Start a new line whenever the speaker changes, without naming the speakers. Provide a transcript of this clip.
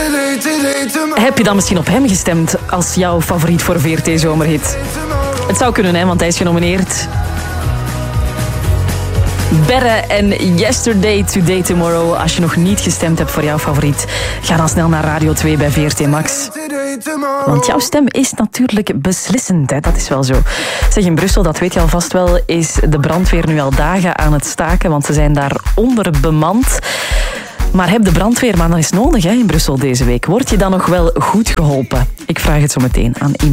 Heb je dan misschien op hem gestemd als jouw favoriet voor VRT-zomerhit? Het zou kunnen, hè, want hij is genomineerd. Berre en Yesterday, Today, Tomorrow. Als je nog niet gestemd hebt voor jouw favoriet, ga dan snel naar Radio 2 bij VRT Max. Want jouw stem is natuurlijk beslissend, hè? Dat is wel zo. Zeg, in Brussel, dat weet je alvast wel, is de brandweer nu al dagen aan het staken, want ze zijn daar onderbemand. Maar heb de brandweer maar dan eens nodig, hè, in Brussel deze week? Word je dan nog wel goed geholpen? Ik vraag het zo meteen aan iemand.